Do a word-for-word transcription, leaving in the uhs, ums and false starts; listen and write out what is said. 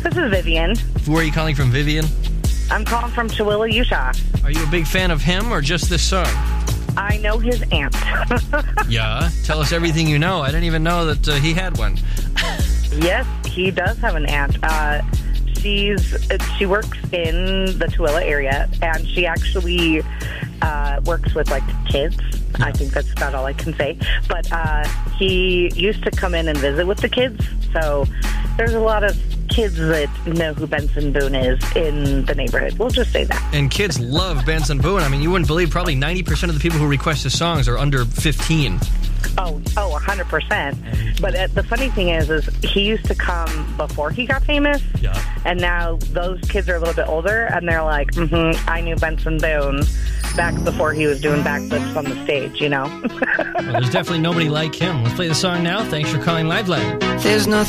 This is Vivian. Where are you calling from, Vivian? I'm calling from Chihuahua, Utah. Are you a big fan of him or just this song? I know his aunt. Yeah? Tell us everything you know. I didn't even know that uh, he had one. Yes, he does have an aunt. Uh, she's she works in the Tooele area, and she actually uh, works with, like, kids. Yeah. I think that's about all I can say. But uh, he used to come in and visit with the kids, so there's a lot of kids that know who Benson Boone is in the neighborhood. We'll just say that. And kids love Benson Boone. I mean, you wouldn't believe probably ninety percent of the people who request his songs are under fifteen. Oh, oh, one hundred percent. But uh, the funny thing is, is he used to come before he got famous. Yeah. And now those kids are a little bit older, and they're like, mm-hmm, I knew Benson Boone back before he was doing backflips on the stage, you know? Well, there's definitely nobody like him. Let's play the song now. Thanks for calling Liveline. There's nothing